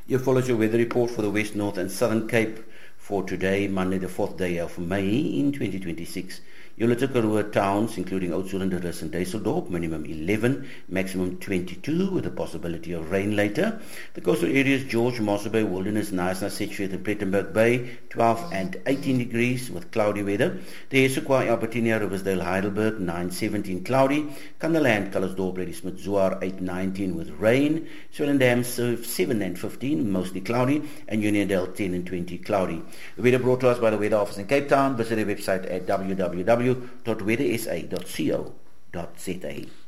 Here follows your weather report for the West, North and Southern Cape for today, Monday the 4th day of May in 2026. Ulithi Karoo towns, including Oudtshoorn, and Duisseldorp, minimum 11, maximum 22, with a possibility of rain later. The coastal areas, George, Mossel Bay, Wilderness, Knysna, Sedgwick and Plettenberg Bay, 12 and 18 degrees with cloudy weather. The Essequa, Albertina, Riversdale, Heidelberg, 9, 17, cloudy. Kanderland, Calisdorp, Ladysmith, Zoar, 8, 19 with rain. Swellendam, 7 and 15, mostly cloudy. And Uniondale, 10 and 20, cloudy. The weather brought to us by the Weather Office in Cape Town. Visit their website at www.weathersa.co.za.